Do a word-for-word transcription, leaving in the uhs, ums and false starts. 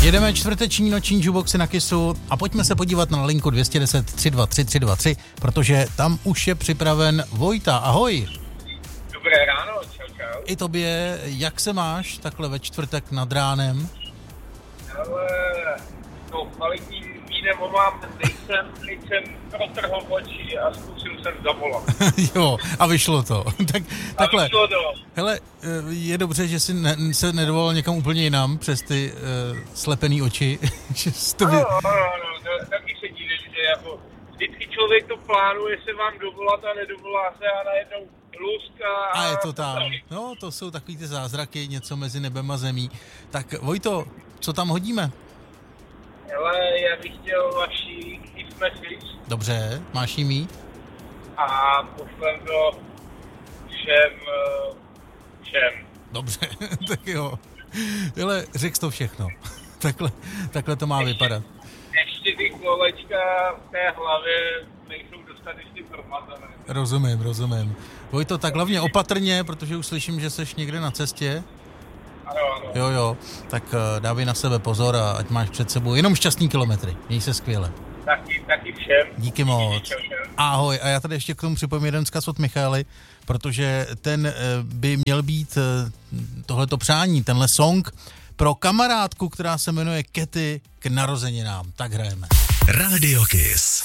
Jedeme čtvrteční noční jukeboxy na Kissu a pojďme se podívat na linku dvě jedna nula tři dva tři tři dva tři, protože tam už je připraven Vojta. Ahoj. Dobré ráno, čau, čau. I tobě, jak se máš takhle ve čtvrtek nad ránem? Ale to kvalitním vínem mám, teď jsem, teď jsem protrhl oči a zkusil jsem zavolat. Jo, a vyšlo to. tak, a takhle. vyšlo to. Hele, je dobře, že jsi ne, se nedovolal někam úplně jinam přes ty uh, slepený oči. že to No, vy... no, no, no, taky se dívím, že jako vždycky člověk to plánuje se vám dovolat a nedovolá se a najednou luska. A je to tam. No, to jsou takový ty zázraky, něco mezi nebem a zemí. Tak Vojto, co tam hodíme? Ale já bych chtěl vaši gift message. Dobře, máš jí mít? A pošlem to všem, všem. Dobře, tak jo. Hele, řekl to všechno. takhle, takhle to má ještě, vypadat. Ještě ty kolečka v té hlavě nejsou dostatečně promazané. Rozumím, rozumím. Vojto, tak hlavně opatrně, protože už slyším, že seš někde na cestě. Ano, ano. Jo, jo, tak uh, dávej na sebe pozor a ať máš před sebou jenom šťastný kilometry. Měj se skvěle. Taky, taky všem. Díky moc. Ahoj, a já tady ještě k tomu připomínám jeden vzkaz od Michaely, protože ten uh, by měl být uh, tohleto přání, tenhle song pro kamarádku, která se jmenuje Kety k narozeninám. Tak hrajeme. Radio Kiss.